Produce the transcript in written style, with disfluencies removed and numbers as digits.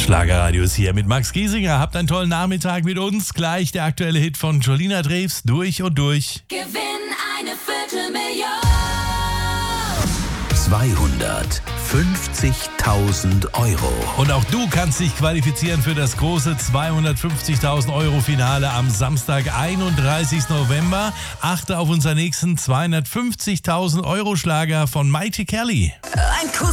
Schlagerradios hier mit Max Giesinger. Habt einen tollen Nachmittag mit uns. Gleich der aktuelle Hit von Jolina Drews, Durch und Durch. Gewinn eine Viertelmillion. 250.000 Euro. Und auch du kannst dich qualifizieren für das große 250.000 Euro Finale am Samstag, 31. November. Achte auf unseren nächsten 250.000 Euro Schlager von Mighty Kelly. Ein Kuss